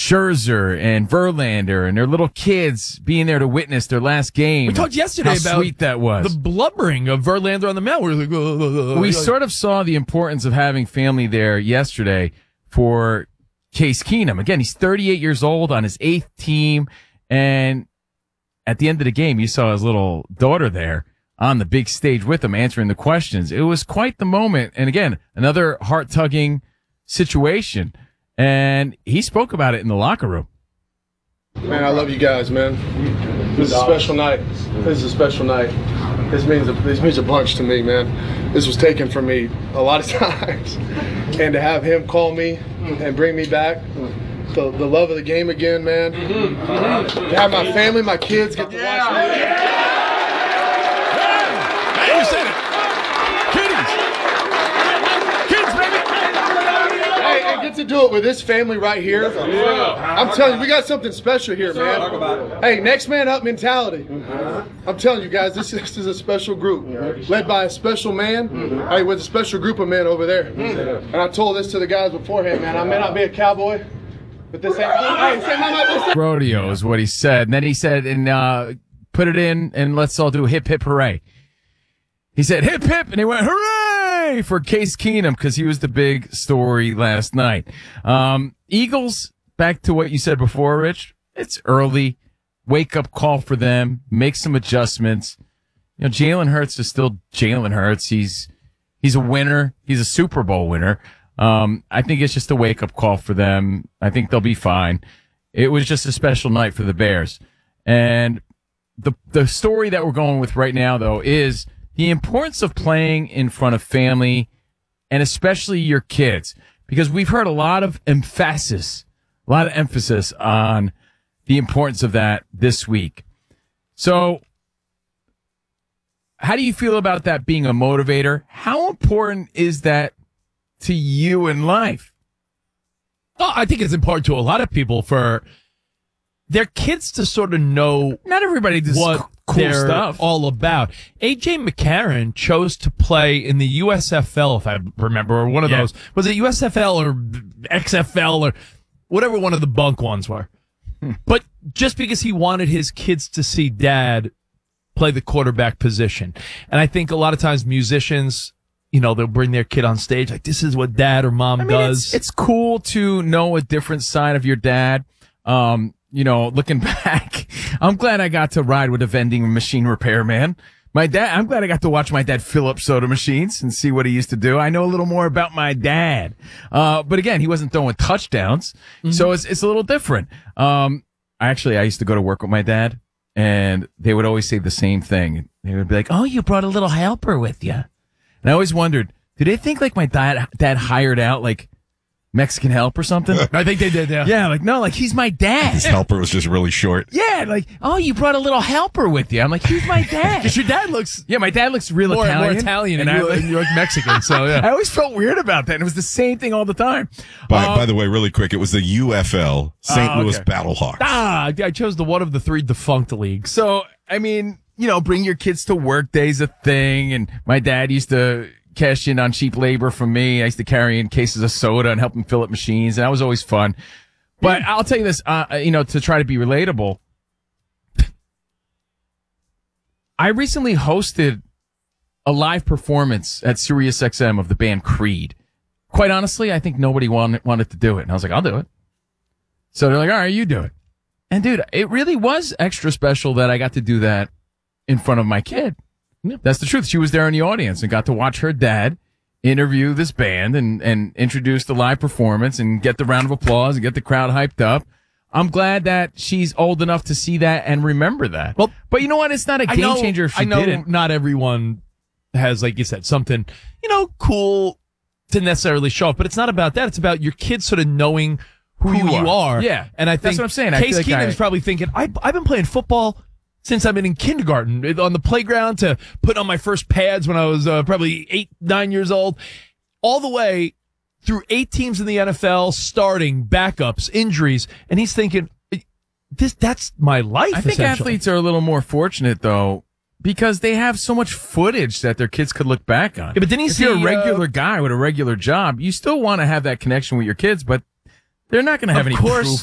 Scherzer and Verlander and their little kids being there to witness their last game. We talked yesterday how about sweet that was. The blubbering of Verlander on the mound. We're like, we sort of saw the importance of having family there yesterday for Case Keenum. Again, he's 38 years old on his 8th team, and at the end of the game, you saw his little daughter there on the big stage with him answering the questions. It was quite the moment. And again, another heart-tugging situation. And he spoke about it in the locker room. Man, I love you guys, man. This is a special night. This is a special night. This means a bunch to me, man. This was taken from me a lot of times. And to have him call me and bring me back the love of the game again, man. To have my family, my kids get to watch me. Hey, you said it. Kids, baby. Hey, and get to do it with this family right here. I'm telling you, we got something special here, man. Hey, next man up mentality. I'm telling you guys, this is a special group, led by a special man. Hey, with a special group of men over there. And I told this to the guys beforehand, man. I may not be a cowboy, but this ain't rodeo is what he said. And then he said, and put it in, and let's all do hip hip hooray. He said hip hip, and he went hooray for Case Keenum because he was the big story last night. Eagles, back to what you said before, Rich. It's early. Wake up call for them. Make some adjustments. You know, Jalen Hurts is still Jalen Hurts. He's a winner. He's a Super Bowl winner. I think it's just a wake up call for them. I think they'll be fine. It was just a special night for the Bears. And the story that we're going with right now, though, is the importance of playing in front of family and especially your kids, because we've heard a lot of emphasis on the importance of that this week. So how do you feel about that being a motivator? How important is that to you in life? Oh, I think it's important to a lot of people for their kids to sort of know not everybody does what cool they're stuff all about. A.J. McCarron chose to play in the USFL, if I remember, or one of those. Was it USFL or XFL or whatever one of the bunk ones were? But just because he wanted his kids to see dad play the quarterback position. And I think a lot of times musicians, you know, they'll bring their kid on stage like, this is what dad or mom does. It's cool to know a different side of your dad. You know, looking back, I'm glad I got to ride with a vending machine repairman. I'm glad I got to watch my dad fill up soda machines and see what he used to do. I know a little more about my dad. But again, he wasn't throwing touchdowns. Mm-hmm. So it's a little different. I used to go to work with my dad, and they would always say the same thing. They would be like, oh, you brought a little helper with you. And I always wondered, do they think like my dad hired out like Mexican help or something? I think they did, yeah. Yeah, like, no, like, he's my dad. His helper was just really short. Yeah, like, oh, you brought a little helper with you. I'm like, he's my dad. Because your dad looks... Yeah, my dad looks real Italian. More Italian, and you're like Mexican, so yeah. I always felt weird about that, and it was the same thing all the time. By the way, really quick, it was the UFL, St. Louis Battlehawks. I chose the one of the 3 defunct leagues. So, I mean, you know, bring your kids to work day's a thing, and my dad used to cash in on cheap labor from me. I used to carry in cases of soda and help him fill up machines, and that was always fun. But I'll tell you this, you know, to try to be relatable, I recently hosted a live performance at SiriusXM of the band Creed. Quite honestly, I think nobody wanted to do it, and I was like, I'll do it. So they're like, all right, you do it. And dude, it really was extra special that I got to do that in front of my kid. Yeah. That's the truth. She was there in the audience and got to watch her dad interview this band and introduce the live performance and get the round of applause and get the crowd hyped up. I'm glad that she's old enough to see that and remember that. Well, but you know what? It's not a game changer if she didn't. Not everyone has, like you said, something, you know, cool to necessarily show up, but it's not about that. It's about your kids sort of knowing who you are. Yeah. And I think that's what I'm saying. Case Keenum's probably thinking, I've been playing football since I've been in kindergarten, on the playground to put on my first pads when I was probably 8, 9 years old, all the way through 8 teams in the NFL, starting, backups, injuries, and he's thinking, that's my life. I think athletes are a little more fortunate, though, because they have so much footage that their kids could look back on. Yeah, but then if you're a regular guy with a regular job, you still want to have that connection with your kids, but they're not going to have any proof